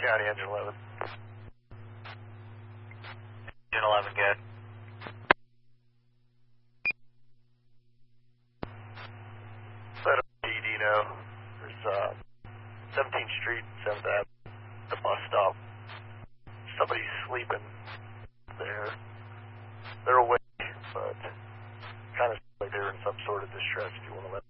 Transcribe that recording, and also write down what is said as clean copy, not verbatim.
County, engine 11. Engine 11, good. Let PD know. There's 17th Street, 7th Ave, the bus stop. Somebody's sleeping there. They're awake, but kind of like they're in some sort of distress if you want to let